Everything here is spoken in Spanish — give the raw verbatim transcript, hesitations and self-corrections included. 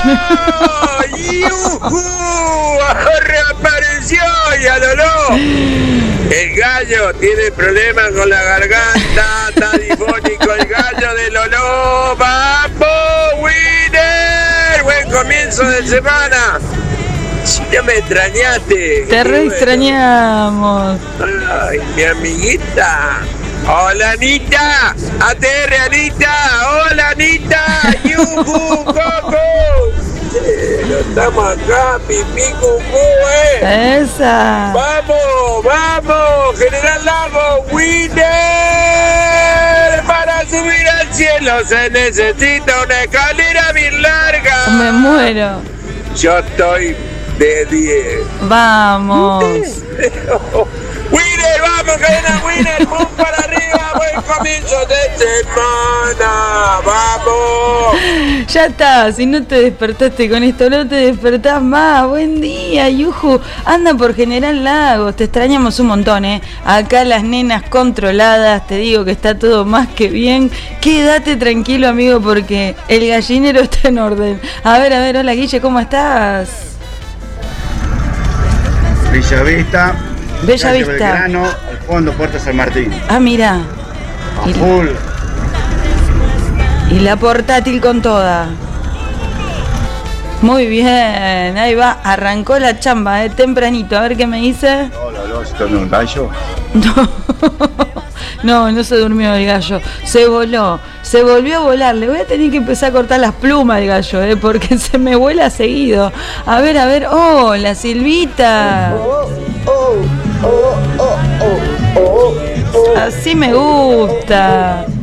¡Yujú! ¡Reapareció! ¡Ya Lolo! El gallo tiene problemas con la garganta, está difónico el gallo de Lolo. ¡Vamos, winner! Buen comienzo de semana. Si no me extrañaste. Te re extrañamos. Ay, mi amiguita. Hola, Anita. A T R, Anita. Hola, Anita. Yuhu, Coco. Pero estamos acá, pipí, cucú, eh. Esa. Vamos, vamos. General Lago, winner. Para subir al cielo se necesita una escalera bien larga. Me muero. Yo estoy de diez. Vamos. Winner, vamos, cadena Winner, boom para arriba, buen comienzo de semana, vamos. Ya está, si no te despertaste con esto, no te despertás más. Buen día, Yuju. Anda por General Lagos, te extrañamos un montón, ¿eh? Acá las nenas controladas, te digo que está todo más que bien. Quédate tranquilo, amigo, porque el gallinero está en orden. A ver, a ver, hola, Guille, ¿cómo estás? Bellavista. Bella Vista. Belgrano, al fondo, Puerto San Martín. Ah, mira. A Y, full. y la portátil con toda. Muy bien, ahí va, arrancó la chamba, eh, tempranito. A ver qué me dice. Hola, hola, ¿se tornó un gallo? No, no, no se durmió el gallo, se voló, se volvió a volar. Le voy a tener que empezar a cortar las plumas al gallo, eh, porque se me vuela seguido. A ver, a ver, hola, Silvita. Así me gusta.